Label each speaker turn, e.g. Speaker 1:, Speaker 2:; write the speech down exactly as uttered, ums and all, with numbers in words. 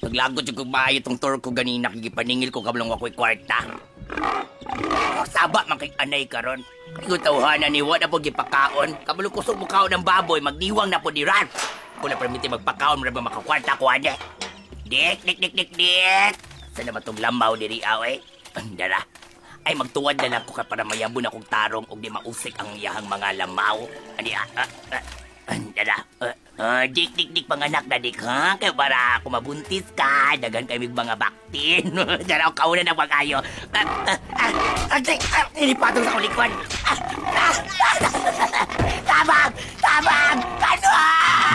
Speaker 1: Naglagot yung kumahay itong tour ko ganina, kikipaningil ko kablong ako'y kwarta. Saba man kay anay karon. Ikaw tawhanan ni Wada po gipakaon. Kablong kusog mo kaon ng baboy, magdiwang na po di ran. Kung na-permiti magpakaon, marami makakwarta ko ane. Dik, dik, dik, dik, dik. Saan naman itong lamaw diri aw eh? Dara. Ay magtuwad na lang ko ka para mayabon akong tarong o di mausik ang iyahang mga lamaw. Ani ah, ah, ah. Dada, uh, uh, dik, dik, dik, panganak na dik, ha? Kaya para ako mabuntis ka, dagan kami mga baktin. Dada, ako kauna na pag-ayo. Ah, ah, ah, ah, dik, ah, inipatong sa kulikon. Ah, ah, ah, tabang! Tabang! Kanon!